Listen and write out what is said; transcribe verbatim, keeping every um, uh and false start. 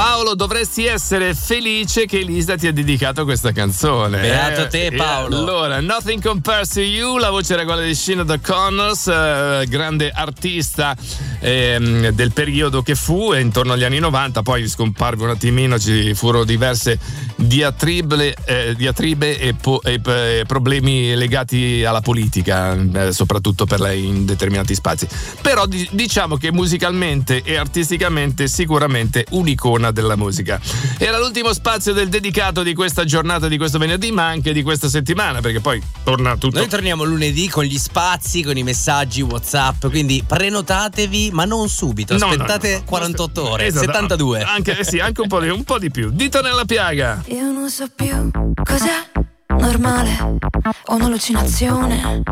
Paolo, dovresti essere felice che Elisa ti ha dedicato questa canzone. Beato te, Paolo. Allora, Nothing Compares to You, la voce era quella di Sinead O'Connor, eh, grande artista eh, del periodo che fu, intorno agli anni novanta, poi scomparve un attimino, ci furono diverse diatribe, eh, diatribe e, po- e p- problemi legati alla politica, eh, soprattutto per lei in determinati spazi. Però di- diciamo che musicalmente e artisticamente sicuramente un'icona della musica. Era l'ultimo spazio del dedicato di questa giornata, di questo venerdì, ma anche di questa settimana, perché poi torna tutto. Noi torniamo lunedì con gli spazi, con i messaggi WhatsApp, quindi prenotatevi, ma non subito, aspettate no, no, no. quarantotto ore, esatto, settantadue. Anche, eh sì, anche un po' di, un po' di più. Dito nella piaga. Io non so più cos'è normale o un'allucinazione.